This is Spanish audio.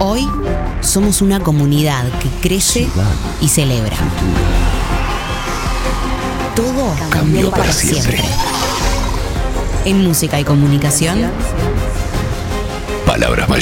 Hoy somos una comunidad que crece y celebra. Todo cambió para siempre. En música y comunicación, Palabras mayores.